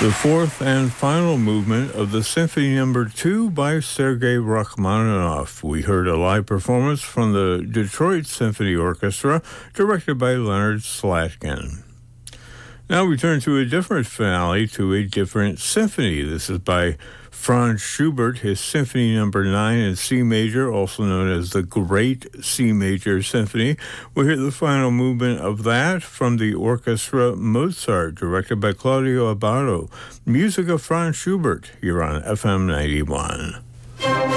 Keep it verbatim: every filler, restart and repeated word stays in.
The fourth and final movement of the Symphony Number Two by Sergei Rachmaninoff. We heard a live performance from the Detroit Symphony Orchestra, directed by Leonard Slatkin. Now we turn to a different finale, to a different symphony. This is by Franz Schubert, his Symphony Number Nine in C major, also known as the Great C Major Symphony. We'll hear the final movement of that from the Orchestra Mozart, directed by Claudio Abbado. Music of Franz Schubert here on F M ninety-one.